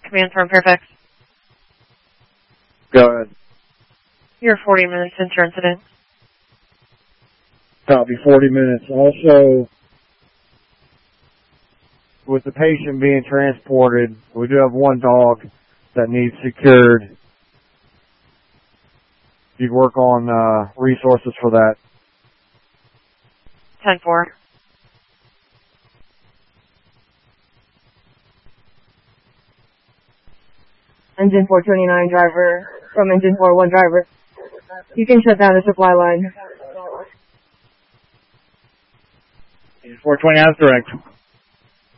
Command from Fairfax. Go ahead. You're 40 minutes into incident. Copy, 40 minutes. Also, with the patient being transported, we do have one dog that needs secured. You'd work on resources for that. 10-4. Engine 429 driver, from engine 41 driver. You can shut down the supply line. Engine 420 as direct.